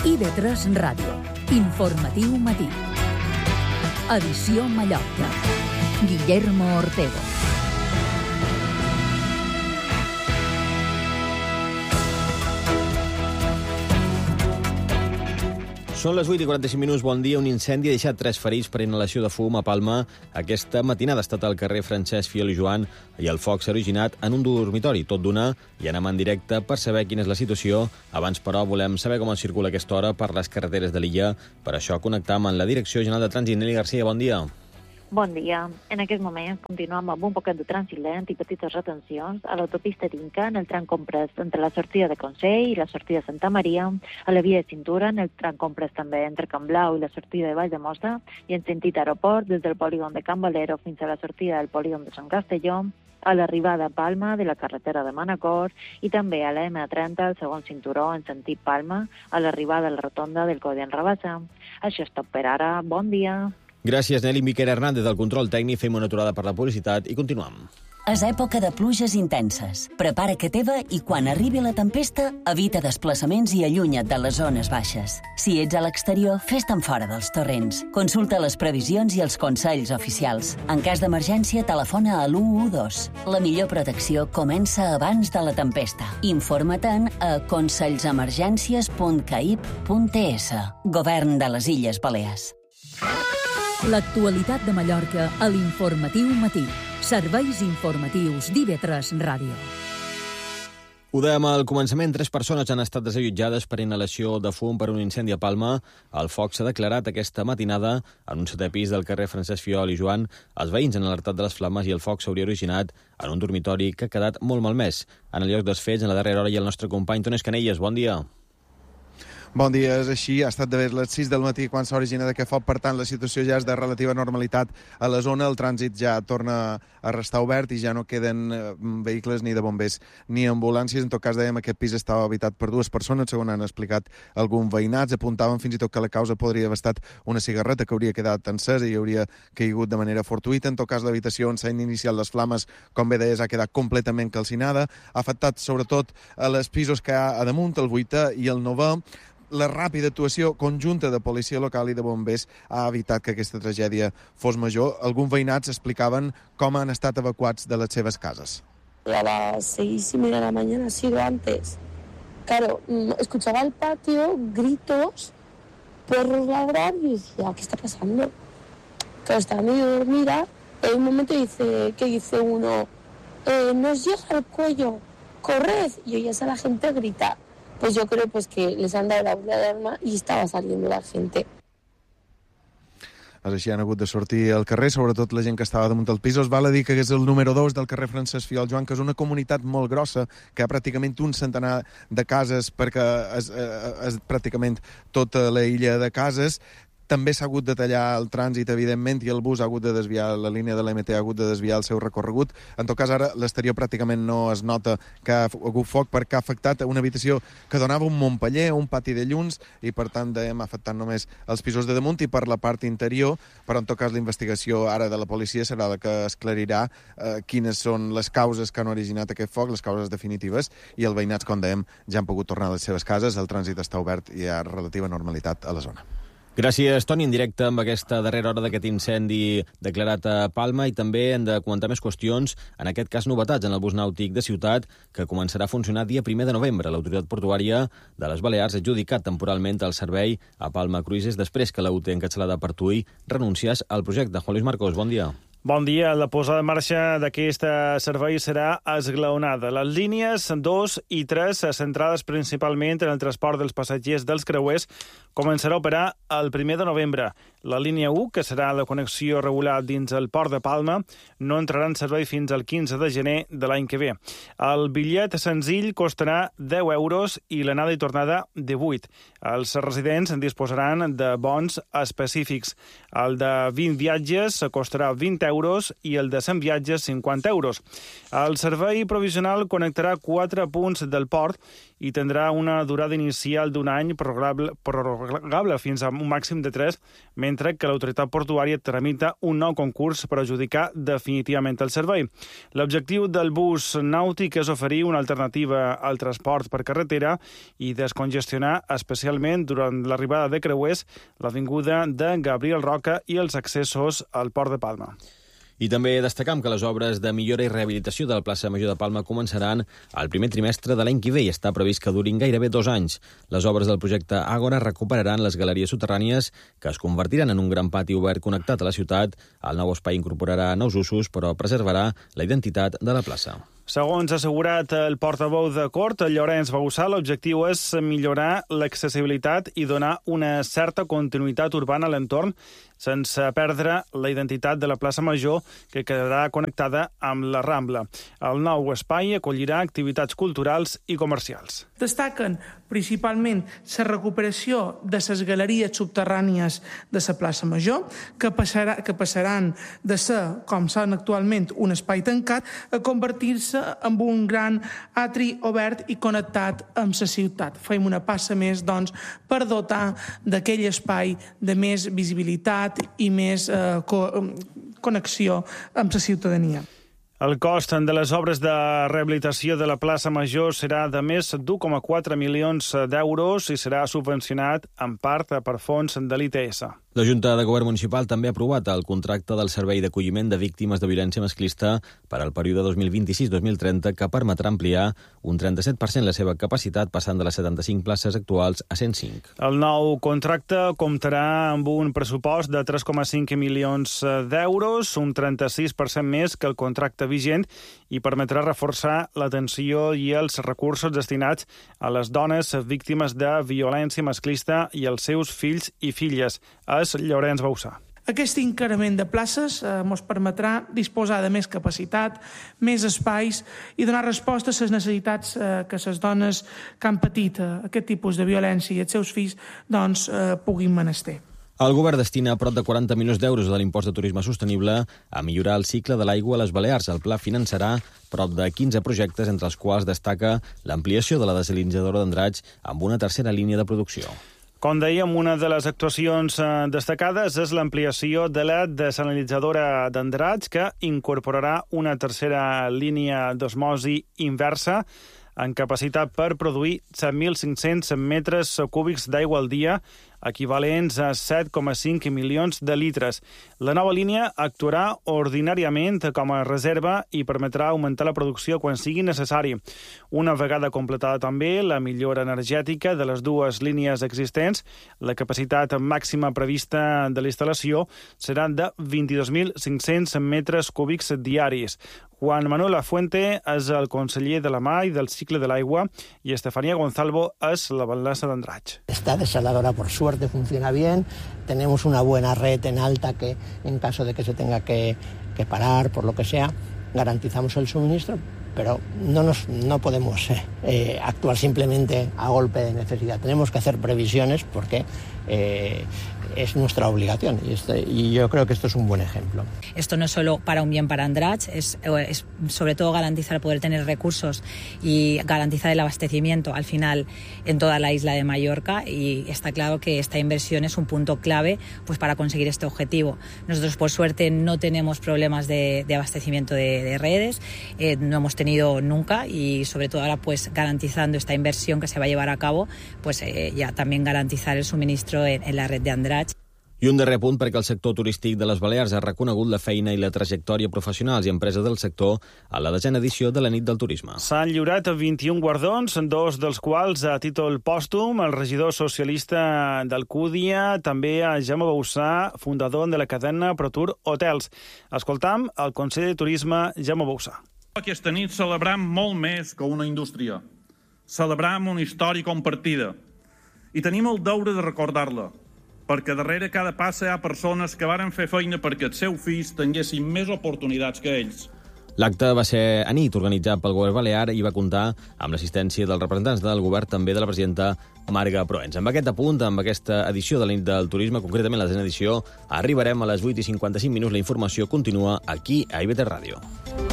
IB3 Ràdio. Informatiu matí. Edició Mallorca. Guillermo Ortego. Són les 8:45, bon dia. Un incendi ha deixat 3 ferits per inhalació de fum a Palma. Aquesta matinada ha estat al carrer Francesc Fiol i Joan i el foc s'ha originat en un dormitori. Tot d'una, i anem en directe per saber quina és la situació. Abans, però, volem saber com es circula a aquesta hora per les carreteres de l'illa. Per això connectam amb la Direcció General de Trànsit. Nelly Garcia, bon dia. Bon dia. En aquest moment continuem amb un poquet de trànsit lent i petites retencions a l'autopista d'Inca, en el tram comprès entre la sortida de Consell i la sortida de Santa Maria, a la via de Cintura, en el tram comprès també entre Can Blau i la sortida de Valldemossa, i en sentit aeroport des del polígon de Can Valero fins a la sortida del polígon de Sant Castelló, a l'arribada a Palma de la carretera de Manacor i també a la M30 al segon cinturó en sentit Palma, a l'arribada a la rotonda del Coll d'en Rabassa. Això és tot per ara. Bon dia. Gràcies, Nelly. Miquel Hernández, del control tècnic. Fem una aturada per la publicitat i continuem. És època de pluges intenses. Prepara que teva i quan arribi la tempesta, evita desplaçaments i allunya't de les zones baixes. Si ets a l'exterior, fes-te'n fora dels torrents. Consulta les previsions i els consells oficials. En cas d'emergència, telefona a l'112. La millor protecció comença abans de la tempesta. Informa-te'n a consells-emergències.caip.es. Govern de les Illes Balears. L'actualitat de Mallorca a l'Informatiu Matí. Serveis informatius d'IB3 Ràdio. Ho dèiem al començament, 3 persones han estat desallotjades per inhalació de fum per un incendi a Palma. El foc s'ha declarat aquesta matinada en un 7è pis del carrer Francesc Fiol i Joan. Els veïns han alertat de les flames i el foc s'hauria originat en un dormitori que ha quedat molt malmès. En el lloc dels fets, en la darrera hora, hi ha el nostre company Toni Escanelles. Bon dia. Bon dia, és així. Ha estat d'haver les 6 del matí quan s'ha originat aquest foc, per tant la situació ja és de relativa normalitat a la zona. El trànsit ja torna a restar obert i ja no queden vehicles ni de bombers ni ambulàncies. En tot cas, dèiem, aquest pis estava habitat per 2 persones, segons han explicat alguns veïnats. Apuntaven fins i tot que la causa podria haver estat una cigarreta que hauria quedat encesa i hauria caigut de manera fortuïta. En tot cas, l'habitació on s'han iniciat les flames, com bé deies, ha quedat completament calcinada. Ha afectat sobretot a les pisos que hi ha a damunt, el 8è i el 9è. La ràpida actuació conjunta de policia local i de bombers ha evitat que aquesta tragèdia fos major. Alguns veïnats explicaven com han estat evacuats de les seves cases. A las 6:30 de la mañana, ha sido antes. Claro, escuchaba al patio gritos, perros ladrar y decía, ¿qué está pasando? Claro, estaba medio dormida. En un momento dice uno, nos llega al cuello, corred. Y oías a la gente gritar. Pues yo creo que les han dado la voz de alarma y estaba saliendo la gente. Així han hagut de sortir al carrer, sobretot la gent que estava damunt del pis. Us val a dir que és el número 2 del carrer Francesc Fiol Joan, que és una comunitat molt grossa, que hi ha pràcticament un centenar de cases, perquè és pràcticament tota la illa de cases. També s'ha hagut de tallar el trànsit, evidentment, i el bus ha hagut de desviar, la línia de l'MT ha hagut de desviar el seu recorregut. En tot cas, ara l'exterior pràcticament no es nota que ha hagut foc perquè ha afectat una habitació que donava un Montpeller, un pati de llums, i per tant ha afectat només els pisos de damunt i per la part interior, però en tot cas la investigació ara de la policia serà la que esclarirà quines són les causes que han originat aquest foc, les causes definitives, i els veïnats, com dèiem, ja han pogut tornar a les seves cases, el trànsit està obert i hi ha relativa normalitat a la zona. Gràcies, Toni, en directe amb aquesta darrera hora d'aquest incendi declarat a Palma, i també hem de comentar més qüestions, en aquest cas novetats en el bus nàutic de Ciutat, que començarà a funcionar dia 1 de novembre. L'autoritat portuària de les Balears ha adjudicat temporalment el servei a Palma Cruises després que la UT encapçalada per TUI renunciés al projecte. Juan Luis Marcos, bon dia. Bon dia. La posada en marxa d'aquest servei serà esglaonada. Les línies 2 i 3, centrades principalment en el transport dels passatgers dels creuers, començarà a operar el 1 de novembre. La línia 1, que serà la connexió regular dins el port de Palma, no entrarà en servei fins al 15 de gener de l'any que ve. El bitllet senzill costarà 10 euros i l'anada i tornada 18. Els residents disposaran de bons específics. El de 20 viatges costarà 20 euros i el de 100 viatges 50 euros. El servei provisional connectarà 4 punts del port i tindrà una durada inicial d'un any prorrogable fins a un màxim de 3, mentre que l'autoritat portuària tramita un nou concurs per adjudicar definitivament el servei. L'objectiu del bus nàutic és oferir una alternativa al transport per carretera i descongestionar especialment durant l'arribada de creuers l'avinguda de Gabriel Roca i els accessos al Port de Palma. I també destacam que les obres de millora i rehabilitació de la plaça Major de Palma començaran al primer trimestre de l'any que ve i està previst que durin gairebé 2 anys. Les obres del projecte Àgora recuperaran les galeries soterrànies que es convertiran en un gran pati obert connectat a la ciutat. El nou espai incorporarà nous usos, però preservarà la identitat de la plaça. Segons ha assegurat el portaveu de Cort, Llorenç Bausà, l'objectiu és millorar l'accessibilitat i donar una certa continuïtat urbana a l'entorn sense perdre la identitat de la plaça Major, que quedarà connectada amb la Rambla. El nou espai acollirà activitats culturals i comercials. Destaquen principalment la recuperació de les galeries subterrànies de la plaça Major, que passaran de ser, com són actualment, un espai tancat, a convertir-se en un gran atri obert i connectat amb la ciutat. Fem una passa més, doncs, per dotar d'aquell espai de més visibilitat i més connexió amb la ciutadania. El cost de les obres de rehabilitació de la plaça Major serà de més d'1,4 milions d'euros i serà subvencionat en part per fons de l'ITS. La Junta de Govern Municipal també ha aprovat el contracte del Servei d'Acolliment de Víctimes de Violència Masclista per al període 2026-2030, que permetrà ampliar un 37% la seva capacitat, passant de les 75 places actuals a 105. El nou contracte comptarà amb un pressupost de 3,5 milions d'euros, un 36% més que el contracte vigent, i permetrà reforçar l'atenció i els recursos destinats a les dones víctimes de violència masclista i als seus fills i filles. És Llorenç Bausà. Aquest increment de places ens permetrà disposar de més capacitat, més espais i donar resposta a les necessitats que les dones que han patit aquest tipus de violència i els seus fills puguin menester. El govern destina prop de 40 milions d'euros de l'impost de turisme sostenible a millorar el cicle de l'aigua a les Balears. El pla finançarà prop de 15 projectes, entre els quals destaca l'ampliació de la desalinitzadora d'Andratx amb una tercera línia de producció. Com dèiem, una de les actuacions destacades és l'ampliació de la desalinitzadora d'Andratx, que incorporarà una tercera línia d'osmosi inversa en capacitat per produir 7.500 metres cúbics d'aigua al dia, equivalents a 7,5 milions de litres. La nova línia actuarà ordinàriament com a reserva i permetrà augmentar la producció quan sigui necessari. Una vegada completada també la millora energètica de les dues línies existents, la capacitat màxima prevista de l'instal·lació serà de 22.500 metres cúbics diaris. Juan Manuel Lafuente és el conseller de la Mar i del cicle de l'aigua i Estefanía Gonzalvo és la balança d'Andratx. Esta desaladora, por suerte, funciona bien. Tenemos una buena red en alta que, en caso de que se tenga que parar, por lo que sea, garantizamos el suministro, pero no podemos actuar simplemente a golpe de necesidad. Tenemos que hacer previsiones porque es nuestra obligación y yo creo que esto es un buen ejemplo. Esto no es solo para un bien para Andratx, es sobre todo garantizar poder tener recursos y garantizar el abastecimiento al final en toda la isla de Mallorca, y está claro que esta inversión es un punto clave pues para conseguir este objetivo. Nosotros por suerte no tenemos problemas de abastecimiento de redes, no hemos tenido nunca, y sobre todo ahora pues garantizando esta inversión que se va a llevar a cabo, pues ya también garantizar el suministro en la red de Andratx. I un darrer punt, perquè el sector turístic de les Balears ha reconegut la feina i la trajectòria professionals i empreses del sector a la 10ª edició de la Nit del Turisme. S'han lliurat 21 guardons, 2 dels quals a títol pòstum, el regidor socialista d'Alcúdia, també a Jaume Bausà, fundador de la cadena ProTour Hotels. Escoltam el conseller de Turisme, Jaume Bausà. Aquesta nit celebrem molt més que una indústria. Celebrem una història compartida. I tenim el deure de recordar-la, perquè darrere cada passa hi ha persones que varen fer feina perquè els seus fills tinguessin més oportunitats que ells. L'acte va ser a nit, organitzat pel govern balear, i va comptar amb l'assistència dels representants del govern, també de la presidenta Marga Proens. Amb aquest apunt, amb aquesta edició de la Nit del Turisme, concretament la 10ª edició, arribarem a les 8:55. La informació continua aquí a IB3 Ràdio.